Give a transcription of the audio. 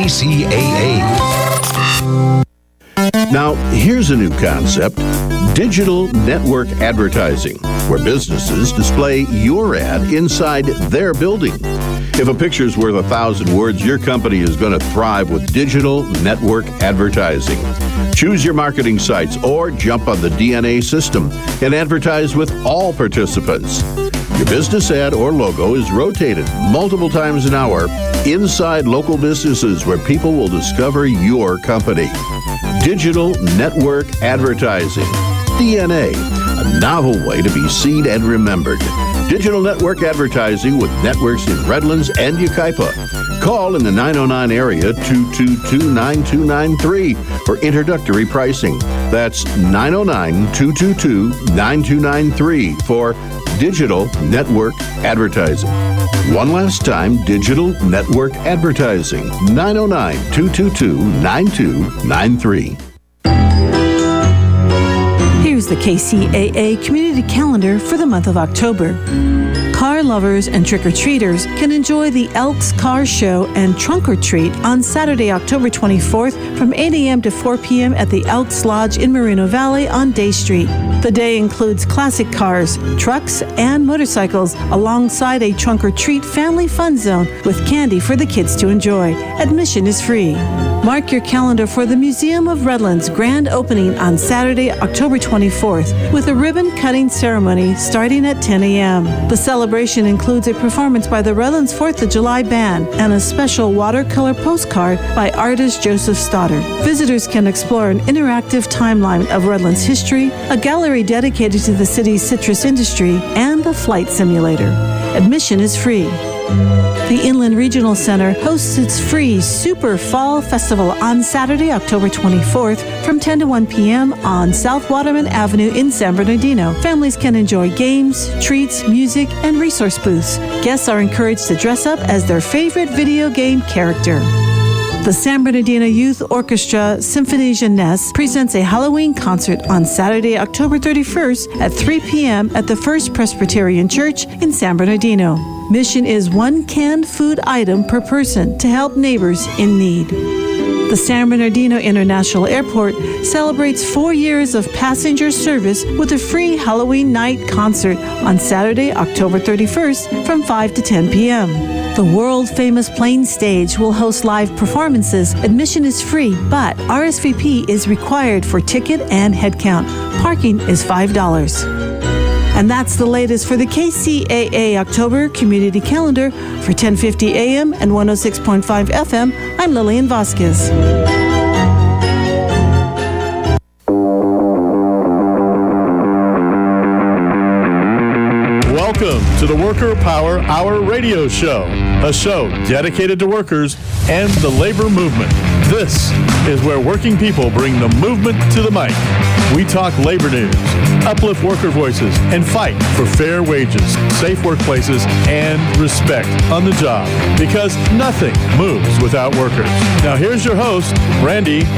KCAA. Now, here's a new concept: digital network advertising, where businesses display your ad inside their building. If a picture's worth 1,000 words, your company is going to thrive with digital network advertising. Choose your marketing sites or jump on the DNA system and advertise with all participants. Your business ad or logo is rotated multiple times an hour inside local businesses where people will discover your company. Digital network advertising. DNA, a novel way to be seen and remembered. Digital network advertising with networks in Redlands and Yucaipa. Call in the 909 area 222-9293 for introductory pricing. That's 909-222-9293 for digital network advertising. One last time, digital network advertising. 909-222-9293. Here's the KCAA Community Calendar for the month of October. Car lovers and trick-or-treaters can enjoy the Elks Car Show and Trunk or Treat on Saturday, October 24th from 8 a.m. to 4 p.m. at the Elks Lodge in Moreno Valley on Day Street. The day includes classic cars, trucks, and motorcycles alongside a trunk or treat family fun zone with candy for the kids to enjoy. Admission is free. Mark your calendar for the Museum of Redlands grand opening on Saturday, October 24th with a ribbon-cutting ceremony starting at 10 a.m. The celebration includes a performance by the Redlands 4th of July Band and a special watercolor postcard by artist Joseph Stoddard. Visitors can explore an interactive timeline of Redlands history, a gallery dedicated to the city's citrus industry, and a flight simulator. Admission is free. The Inland Regional Center hosts its free Super Fall Festival on Saturday, October 24th from 10 to 1 p.m. on South Waterman Avenue in San Bernardino. Families can enjoy games, treats, music, and resource booths. Guests are encouraged to dress up as their favorite video game character. The San Bernardino Youth Orchestra Symphony Jeunesse presents a Halloween concert on Saturday, October 31st at 3 p.m. at the First Presbyterian Church in San Bernardino. Mission is one canned food item per person to help neighbors in need. The San Bernardino International Airport celebrates 4 years of passenger service with a free Halloween night concert on Saturday, October 31st from 5 to 10 p.m. The world-famous Plain Stage will host live performances. Admission is free, but RSVP is required for ticket and head count. Parking is $5. And that's the latest for the KCAA October Community Calendar for 1050 AM and 106.5 FM. I'm Lillian Vasquez. Welcome to the Worker Power Hour radio show, a show dedicated to workers and the labor movement. This is where working people bring the movement to the mic. We talk labor news, uplift worker voices, and fight for fair wages, safe workplaces, and respect on the job, because nothing moves without workers. Now here's your host, Randy